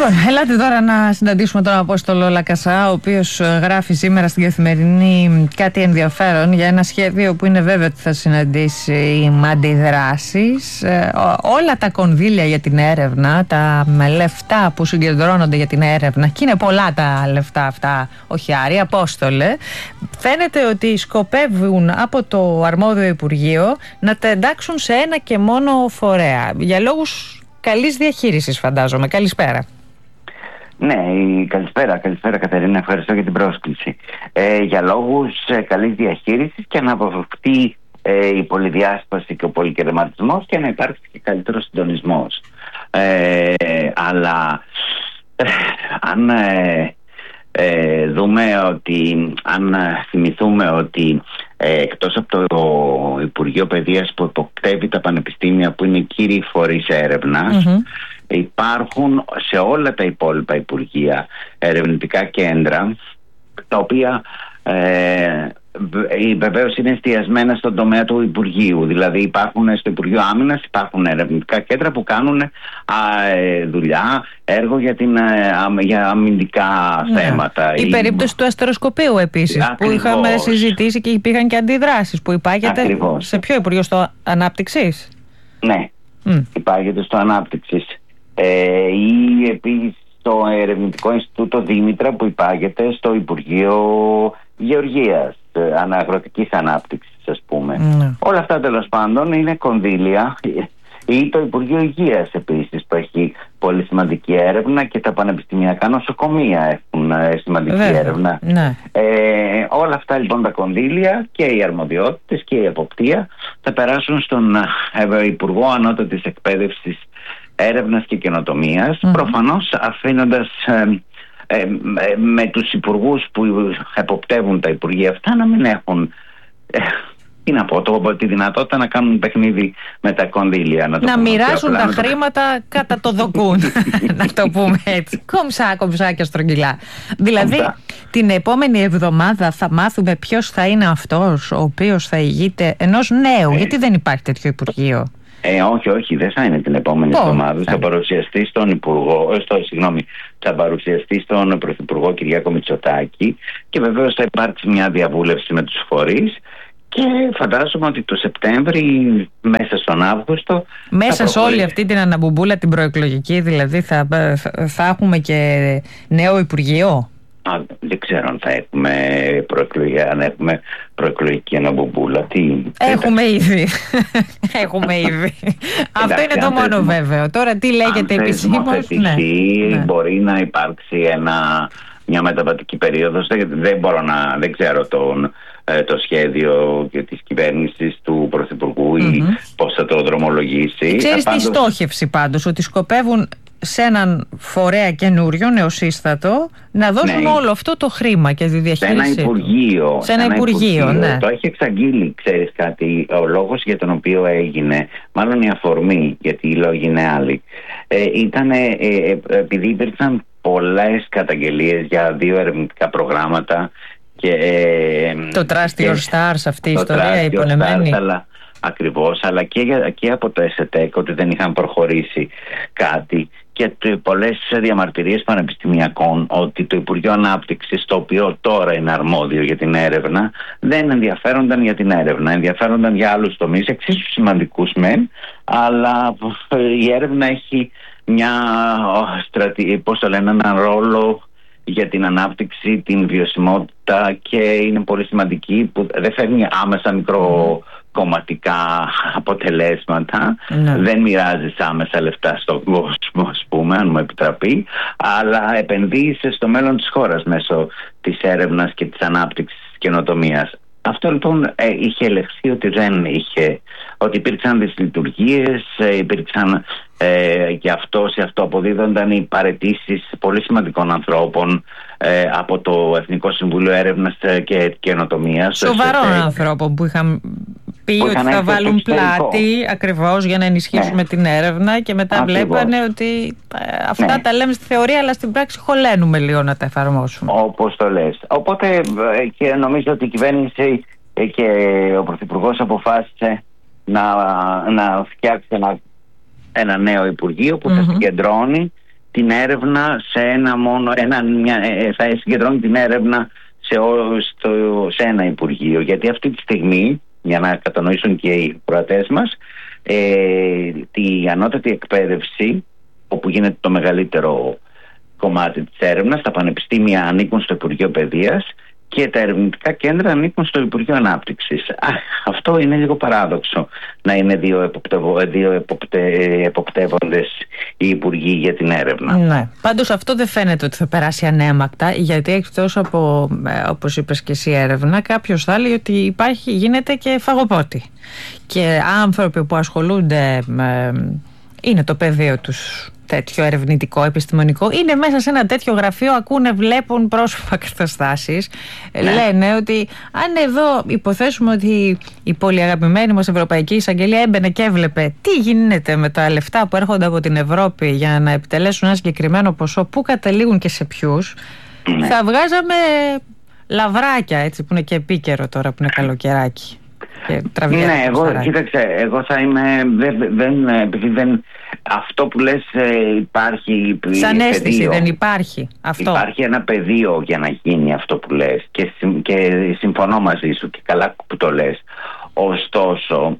Λοιπόν, ελάτε τώρα να συναντήσουμε τον Απόστολο Λακασά, ο οποίος γράφει σήμερα στην Καθημερινή κάτι ενδιαφέρον για ένα σχέδιο που είναι βέβαιο ότι θα συναντήσει αντιδράσεις. Όλα τα κονδύλια για την έρευνα, τα λεφτά που συγκεντρώνονται για την έρευνα, και είναι πολλά τα λεφτά αυτά, όχι Άρη, Απόστολε, φαίνεται ότι σκοπεύουν από το αρμόδιο Υπουργείο να τα εντάξουν σε ένα και μόνο φορέα. Για λόγους καλής διαχείρισης, φαντάζομαι. Καλησπέρα. Ναι, καλησπέρα Κατερίνα, ευχαριστώ για την πρόσκληση. Για λόγους καλής διαχείρισης και να αποφευχθεί η πολυδιάσπαση και ο πολυκερματισμός και να υπάρξει και καλύτερος συντονισμός. Αλλά αν θυμηθούμε ότι εκτός από το Υπουργείο Παιδείας που υποπτεύει τα πανεπιστήμια, που είναι οι κύριοι φορείς έρευνας, υπάρχουν σε όλα τα υπόλοιπα υπουργεία ερευνητικά κέντρα, τα οποία βεβαίως είναι εστιασμένα στον τομέα του Υπουργείου. Δηλαδή υπάρχουν στο Υπουργείο Άμυνας, υπάρχουν ερευνητικά κέντρα που κάνουν δουλειά, έργο για αμυντικά θέματα. Η περίπτωση του αστεροσκοπείου επίσης, που είχαμε συζητήσει και υπήρχαν και αντιδράσεις, που υπάγεται σε ποιο Υπουργείο, στο Ανάπτυξης? Ναι, υπάγεται στο Ανάπτυξης. Ή επίσης το Ερευνητικό Ινστιτούτο Δήμητρα, που υπάγεται στο Υπουργείο Γεωργίας, Αγροτικής Ανάπτυξης, ας πούμε. Όλα αυτά τέλος πάντων είναι κονδύλια. Ή το Υπουργείο Υγείας επίσης, που έχει πολύ σημαντική έρευνα, και τα πανεπιστημιακά νοσοκομεία έχουν σημαντική έρευνα. Όλα αυτά λοιπόν τα κονδύλια και οι αρμοδιότητες και η εποπτεία θα περάσουν στον Υπουργό Ανώτατης Εκπαίδευσης, Έρευνας και Καινοτομίας, προφανώς αφήνοντας με τους υπουργούς που εποπτεύουν τα υπουργεία αυτά να μην έχουν τη δυνατότητα να κάνουν παιχνίδι με τα κονδύλια. Να μοιράζουν τα χρήματα κατά το δοκούν. Να το πούμε έτσι. Κομψά και στρογγυλά. Δηλαδή, την επόμενη εβδομάδα θα μάθουμε ποιος θα είναι αυτός ο οποίος θα ηγείται ενός νέου. Γιατί δεν υπάρχει τέτοιο υπουργείο? Όχι, δεν θα είναι την επόμενη εβδομάδα. Θα παρουσιαστεί θα παρουσιαστεί στον Πρωθυπουργό Κυριάκο Μητσοτάκη, και βεβαίως θα υπάρξει μια διαβούλευση με τους φορείς, και φαντάζομαι ότι το Σεπτέμβρη, μέσα στον Αύγουστο, μέσα σε όλη αυτή την αναμπομπούλα την προεκλογική, δηλαδή θα έχουμε και νέο Υπουργείο. Δεν ξέρω αν θα έχουμε προεκλογική αναμπομπούλα. Έχουμε ήδη. Αυτό είναι το μόνο βέβαιο. Τώρα τι λέγεται επισήμως? Μπορεί να υπάρξει μια μεταβατική περίοδος. Δεν ξέρω το σχέδιο και της κυβέρνησης του Πρωθυπουργού ή πώς θα το δρομολογήσει. Ξέρεις τη στόχευση πάντως, ότι σκοπεύουν σε έναν φορέα καινούριο, νεοσύστατο, να δώσουν όλο αυτό το χρήμα και τη διαχείριση. Σε ένα Υπουργείο. Ναι. Το έχει εξαγγείλει, ξέρεις κάτι, ο λόγος για τον οποίο έγινε, μάλλον η αφορμή, γιατί οι λόγοι είναι άλλοι, ήταν επειδή υπήρξαν πολλές καταγγελίες για 2 ερευνητικά προγράμματα. Το Trust Your Stars, αυτή η ιστορία υπονεμένη. Ακριβώς, αλλά και από το ΕΣΕΤΕΚ, ότι δεν είχαν προχωρήσει κάτι, και πολλές διαμαρτυρίες πανεπιστημιακών ότι το Υπουργείο Ανάπτυξης, το οποίο τώρα είναι αρμόδιο για την έρευνα, δεν ενδιαφέρονταν για την έρευνα, ενδιαφέρονταν για άλλους τομείς, εξίσου σημαντικούς μεν, αλλά η έρευνα έχει έναν ρόλο για την ανάπτυξη, την βιωσιμότητα, και είναι πολύ σημαντική, που δεν φέρνει άμεσα μικροκομματικά αποτελέσματα, δεν μοιράζει άμεσα λεφτά στον κόσμο, ας πούμε, αν μου επιτραπεί, αλλά επενδύει στο μέλλον της χώρας μέσω της έρευνας και της ανάπτυξης της καινοτομίας. Αυτό λοιπόν είχε ελεγχθεί ότι υπήρξαν δυσλειτουργίες, υπήρξαν σε αυτό αποδίδονταν οι παραιτήσεις πολύ σημαντικών ανθρώπων από το Εθνικό Συμβούλιο Έρευνας και Καινοτομίας. Σοβαρών ανθρώπων που είχαν πει ότι θα βάλουν πλάτη ακριβώς για να ενισχύσουμε την έρευνα, και μετά βλέπανε ότι αυτά τα λέμε στη θεωρία, αλλά στην πράξη χωλένουμε λίγο να τα εφαρμόσουμε. Όπως το λες. Οπότε και νομίζω ότι η κυβέρνηση και ο Πρωθυπουργός αποφάσισε να φτιάξει ένα νέο Υπουργείο που θα συγκεντρώνει την έρευνα σε θα συγκεντρώνει την έρευνα σε ένα Υπουργείο. Γιατί αυτή τη στιγμή, για να κατανοήσουν και οι προατές μας, η ανώτατη εκπαίδευση, όπου γίνεται το μεγαλύτερο κομμάτι της έρευνας, τα πανεπιστήμια ανήκουν στο Υπουργείο Παιδείας και τα ερευνητικά κέντρα ανήκουν στο Υπουργείο Ανάπτυξης. Αυτό είναι λίγο παράδοξο, να είναι δύο εποπτεύοντες οι υπουργοί για την έρευνα. Ναι. Πάντως αυτό δεν φαίνεται ότι θα περάσει ανέμακτα, γιατί εκτός από, όπως είπες και εσύ, έρευνα, κάποιος θα λέει ότι γίνεται και φαγοπότη. Και άνθρωποι που ασχολούνται είναι το πεδίο τους τέτοιο ερευνητικό, επιστημονικό, είναι μέσα σε ένα τέτοιο γραφείο, ακούνε, βλέπουν πρόσωπα καταστάσεις, λένε ότι αν εδώ υποθέσουμε ότι η πολύ αγαπημένη μας Ευρωπαϊκή Εισαγγελία έμπαινε και έβλεπε τι γίνεται με τα λεφτά που έρχονται από την Ευρώπη για να επιτελέσουν ένα συγκεκριμένο ποσό, πού καταλήγουν και σε ποιους, θα βγάζαμε λαβράκια, έτσι, που είναι και επίκαιρο τώρα που είναι καλοκαιράκι. Ναι, εγώ θα είμαι, επειδή αυτό που λες υπάρχει σαν αίσθηση, πεδίο, δεν υπάρχει αυτό. Υπάρχει ένα πεδίο για να γίνει αυτό που λες και συμφωνώ μαζί σου και καλά που το λες. Ωστόσο,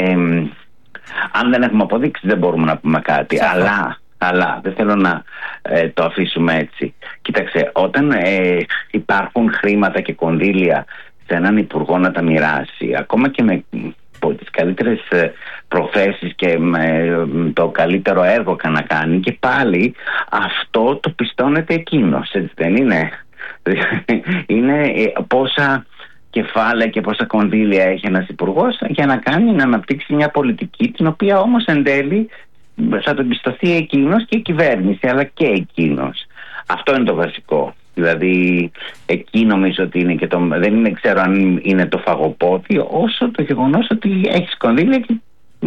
αν δεν έχουμε αποδείξει δεν μπορούμε να πούμε κάτι. Αλλά δεν θέλω να το αφήσουμε έτσι. Κοίταξε, όταν υπάρχουν χρήματα και κονδύλια σε έναν υπουργό να τα μοιράσει, ακόμα και με τις καλύτερες προθέσεις και με το καλύτερο έργο να κάνει, και πάλι αυτό το πιστώνεται εκείνος, έτσι δεν είναι? Είναι πόσα κεφάλαια και πόσα κονδύλια έχει ένας υπουργός για να αναπτύξει μια πολιτική, την οποία όμως εν τέλει θα τον πιστωθεί εκείνος και η κυβέρνηση, αλλά και εκείνος. Αυτό είναι το βασικό. Δηλαδή εκεί νομίζω ότι είναι και δεν είναι, ξέρω αν είναι το φαγοπότη, όσο το γεγονός ότι έχεις κονδύλια και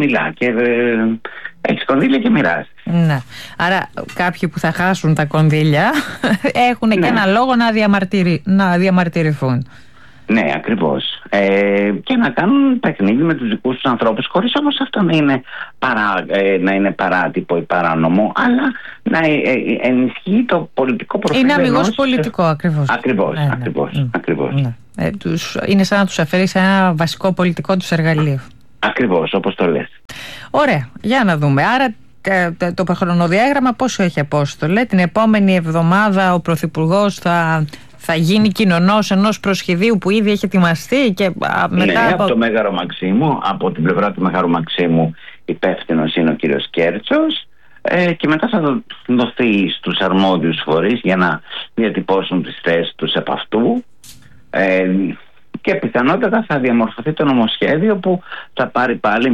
έχεις κονδύλια και μοιράζεις. Ναι. Άρα κάποιοι που θα χάσουν τα κονδύλια έχουν και ένα λόγο να διαμαρτυρηθούν. Ναι, ακριβώς. Και να κάνουν παιχνίδι με τους δικούς τους ανθρώπους, χωρίς όμως αυτό να είναι παράτυπο ή παράνομο, αλλά να ενισχύει το πολιτικό προφίλ. Είναι αμιγώς πολιτικό, ακριβώς. Ακριβώς. Ναι. Είναι σαν να τους αφαιρεί σε ένα βασικό πολιτικό τους εργαλείο. Ακριβώς, όπως το λες. Ωραία, για να δούμε. Άρα το χρονοδιάγραμμα πόσο έχει, Απόστολε? Την επόμενη εβδομάδα ο Πρωθυπουργός θα γίνει κοινωνός ενός προσχεδίου που ήδη έχει ετοιμαστεί και μετά από το Μέγαρο Μαξίμου, από την πλευρά του Μέγαρου Μαξίμου υπεύθυνος είναι ο κύριος Κέρτσος, και μετά θα δοθεί στους αρμόδιους φορείς για να διατυπώσουν τις θέσεις τους επ' αυτού, και πιθανότατα θα διαμορφωθεί το νομοσχέδιο που θα πάρει πάλι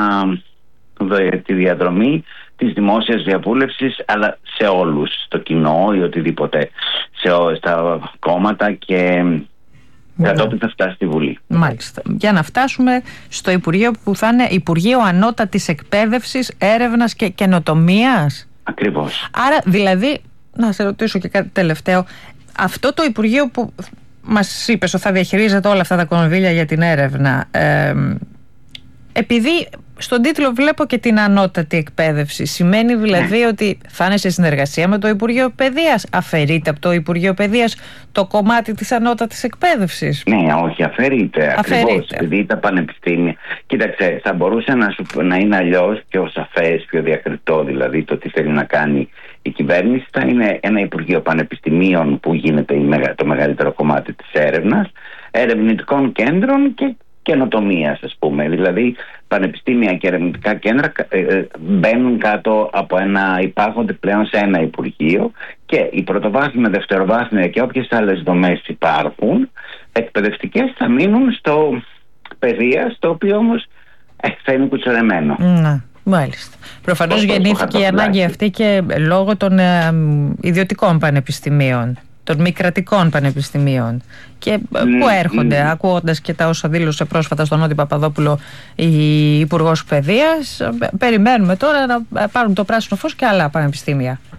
τη διαδρομή της δημόσιας διαβούλευσης, αλλά σε όλους, στο κοινό ή οτιδήποτε, στα κόμματα, και κατόπιν θα φτάσει στη Βουλή. Μάλιστα. Για να φτάσουμε στο Υπουργείο που θα είναι Υπουργείο Ανώτατης Εκπαίδευσης, Έρευνας και Καινοτομίας. Ακριβώς. Άρα δηλαδή, να σε ρωτήσω και κάτι τελευταίο, αυτό το Υπουργείο που μας είπες ότι θα διαχειρίζεται όλα αυτά τα κονδύλια για την έρευνα, επειδή στον τίτλο βλέπω και την ανώτατη εκπαίδευση, σημαίνει δηλαδή ότι θα είναι σε συνεργασία με το Υπουργείο Παιδείας? Αφαιρείται από το Υπουργείο Παιδείας το κομμάτι της ανώτατης εκπαίδευσης? Ναι, όχι, αφαιρείται. Ακριβώς, επειδή τα πανεπιστήμια, κοίταξε, θα μπορούσε να είναι αλλιώς, πιο σαφές, πιο διακριτό, δηλαδή το τι θέλει να κάνει η κυβέρνηση. Θα είναι ένα Υπουργείο Πανεπιστημίων που γίνεται το μεγαλύτερο κομμάτι της έρευνας, ερευνητικών κέντρων και καινοτομίας, ας πούμε. Δηλαδή πανεπιστήμια και ερευνητικά κέντρα μπαίνουν κάτω από υπάρχονται πλέον σε ένα Υπουργείο, και η πρωτοβάθμια, δευτεροβάθμια και όποιες άλλες δομές υπάρχουν εκπαιδευτικές θα μείνουν στο παιδείας, το οποίο όμως θα είναι κουτσορεμένο. Ναι, μάλιστα. Προφανώς γεννήθηκε η ανάγκη αυτή και λόγω των ιδιωτικών πανεπιστημίων, των μη κρατικών πανεπιστημίων, και που έρχονται, ακούγοντας και τα όσα δήλωσε πρόσφατα στον Νότι Παπαδόπουλο η Υπουργός Παιδείας, περιμένουμε τώρα να πάρουν το πράσινο φως και άλλα πανεπιστήμια.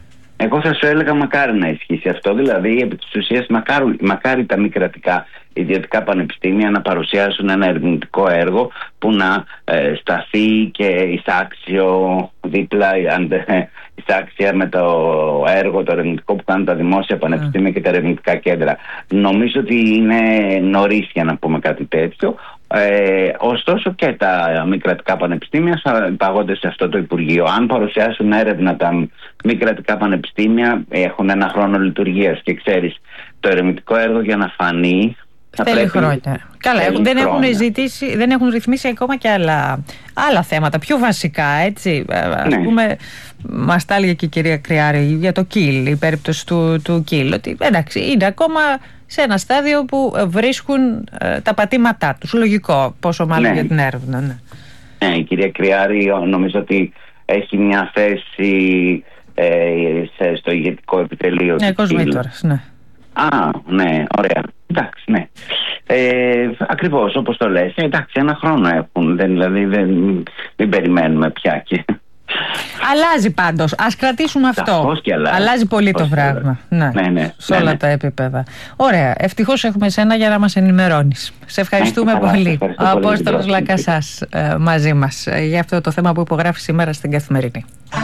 Εγώ θα σου έλεγα μακάρι να ισχύσει αυτό. Δηλαδή, επί της ουσίας, μακάρι τα μη κρατικά ιδιωτικά πανεπιστήμια να παρουσιάσουν ένα ερευνητικό έργο που να σταθεί και εισάξιο δίπλα, εισάξια με το έργο, το ερευνητικό που κάνουν τα δημόσια πανεπιστήμια και τα ερευνητικά κέντρα. Νομίζω ότι είναι νωρίς για να πούμε κάτι τέτοιο. Ωστόσο και τα μη κρατικά πανεπιστήμια θα υπαγόνται σε αυτό το Υπουργείο. Αν παρουσιάσουν έρευνα τα μη κρατικά πανεπιστήμια, έχουν ένα χρόνο λειτουργίας και ξέρεις, το ερευνητικό έργο για να φανεί θέλει χρόνια. Καλά, δεν έχουν ρυθμίσει ακόμα και άλλα θέματα, πιο βασικά, έτσι. Ας πούμε, μας τα έλεγε και η κυρία Κριάρη για το ΚΙΛ, η περίπτωση του ΚΙΛ, ότι εντάξει, είναι ακόμα σε ένα στάδιο που βρίσκουν τα πατήματά τους. Λογικό, πόσο μάλλον για την έρευνα. Ναι, η κυρία Κριάρη νομίζω ότι έχει μια θέση στο ηγετικό επιτελείο του κοσμήτωρας, ναι. Ναι, ωραία. Εντάξει, ναι. Ακριβώς όπως το λες. Εντάξει, ένα χρόνο έχουν. Δηλαδή δεν περιμένουμε πια. Αλλάζει πάντως. Ας κρατήσουμε αυτό. Αλλάζει πολύ το πράγμα. Ναι, σε όλα τα επίπεδα. Ωραία. Ευτυχώς έχουμε εσένα για να μας ενημερώνεις. Σε ευχαριστούμε πολύ. Ο Απόστολος Λακασάς μαζί μας για αυτό το θέμα που υπογράφει σήμερα στην Καθημερινή.